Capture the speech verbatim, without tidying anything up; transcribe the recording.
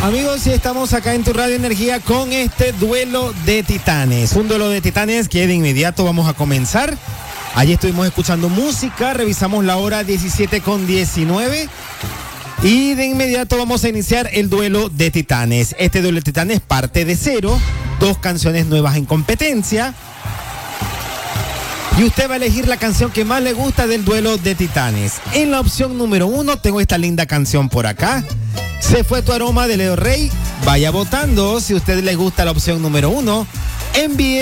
Amigos, y estamos acá en tu Radio Energía con este duelo de titanes. Un duelo de titanes que de inmediato vamos a comenzar. Allí estuvimos escuchando música, revisamos la hora diecisiete con diecinueve. Y de inmediato vamos a iniciar el duelo de titanes. Este duelo de titanes parte de cero, dos canciones nuevas en competencia. Y usted va a elegir la canción que más le gusta del duelo de titanes. En la opción número uno tengo esta linda canción por acá. Se fue tu aroma de Leo Rey. Vaya votando si a usted le gusta la opción número uno. Envíe